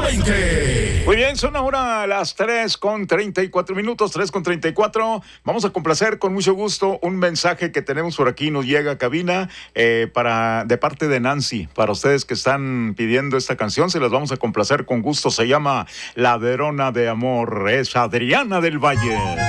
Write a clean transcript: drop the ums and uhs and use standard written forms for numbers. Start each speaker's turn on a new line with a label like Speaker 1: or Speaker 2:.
Speaker 1: 20.
Speaker 2: Muy bien, son ahora las 3:34, 3:34. Vamos a complacer con mucho gusto un mensaje que tenemos por aquí, nos llega a cabina de parte de Nancy. Para ustedes que están pidiendo esta canción, se las vamos a complacer con gusto. Se llama La Verona de Amor. Es Adriana del Valle.